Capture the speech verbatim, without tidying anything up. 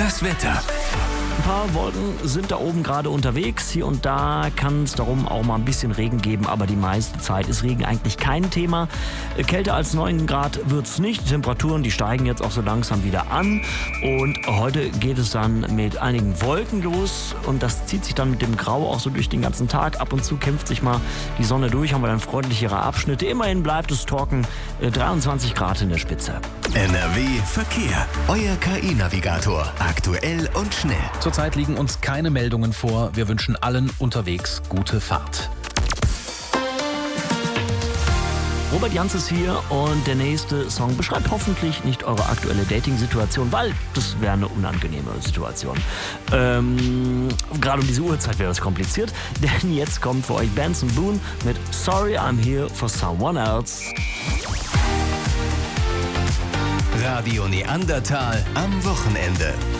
Das Wetter. Ein paar Wolken sind da oben gerade unterwegs. Hier und da kann es darum auch mal ein bisschen Regen geben, aber die meiste Zeit ist Regen eigentlich kein Thema. Kälter als neun Grad wird es nicht. Die Temperaturen, die steigen jetzt auch so langsam wieder an. Und heute geht es dann mit einigen Wolken los. Und das zieht sich dann mit dem Grau auch so durch den ganzen Tag. Ab und zu kämpft sich mal die Sonne durch, haben wir dann freundlichere Abschnitte. Immerhin bleibt es trocken. dreiundzwanzig Grad in der Spitze. N R W Verkehr. Euer K I-Navigator. Aktuell und schnell. Zurzeit liegen uns keine Meldungen vor. Wir wünschen allen unterwegs gute Fahrt. Robert Jans ist hier und der nächste Song beschreibt hoffentlich nicht eure aktuelle Dating-Situation, weil das wäre eine unangenehme Situation. Ähm, gerade um diese Uhrzeit wäre es kompliziert, denn jetzt kommt für euch Benson Boone mit Sorry I'm Here for Someone Else. Radio Neandertal am Wochenende.